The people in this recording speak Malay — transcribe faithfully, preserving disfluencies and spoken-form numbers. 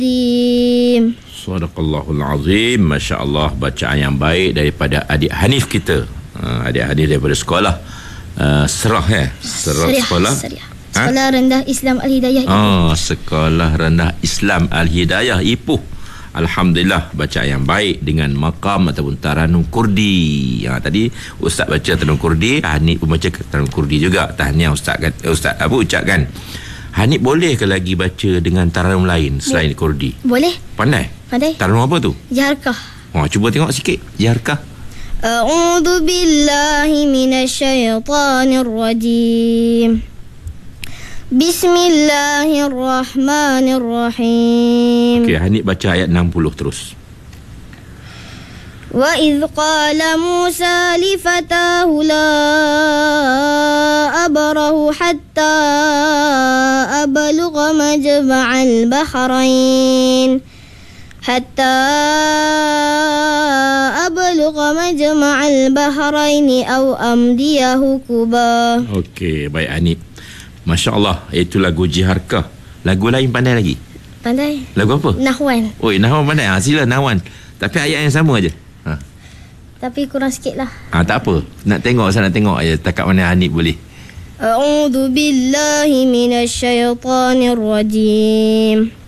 الرجيم. Sadaqallahul Azim. Masya Allah, bacaan yang baik daripada adik Hanif kita. Uh, adik Hanif daripada sekolah uh, Serah ya. Serah Seriah, sekolah. Seriah. Sekolah ha? Rendah Islam Al-Hidayah Ipoh. Oh, Sekolah Rendah Islam Al-Hidayah Ipoh. Alhamdulillah, bacaan yang baik dengan maqam ataupun Taranum Kurdi. Ha, tadi Ustaz baca Taranum Kurdi, Hanif pun baca Taranum Kurdi juga. Tahniah Ustaz, Ustaz apa ucapkan. Hanif boleh ke lagi baca dengan taranum lain selain Kurdi? Boleh. Pandai? Pandai. Taranum apa tu? Jaharkah. Oh, cuba tengok sikit. Jaharkah. A'udzu billahi minasyaitonir rajim. Bismillahirrahmanirrahim. Okey, Hanif baca ayat enam puluh terus. Wa idh qala Musa li fatahu la abrahu hatta ablugha majma'al bahrain hatta ablugha majma'al bahrain aw amdiyahu kuba. Okey, baik Hanif. Masya Allah, itu lagu Jiharkah. Lagu lain pandai lagi? Pandai. Lagu apa? Nahwan. Oi, Nahwan pandai. Ha, sila Nahwan. Tapi ayat yang sama aja. Ha. Tapi kurang sikit lah. Ha, tak apa. Nak tengok, saya nak tengok aja takat mana Hanif boleh. A'udzu billahi minasyaitonir rajim.